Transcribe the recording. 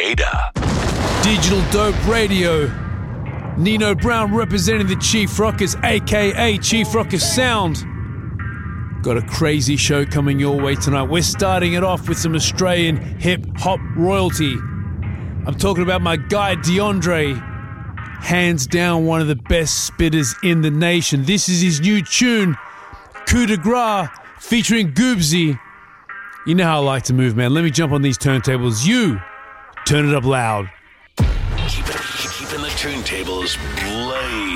Ada. Digital Dope Radio. Nino Brown representing the Chief Rockers, aka Chief Rockers Sound. Got a crazy show coming your way tonight. We're starting it off with some Australian hip-hop royalty. I'm talking about my guy DeAndre. Hands down one of the best spitters in the nation. This is his new tune, Coup de Grace, featuring Goobsy. You know how I like to move, man. Let me jump on these turntables. You, turn it up loud. Keeping the turntables blazing.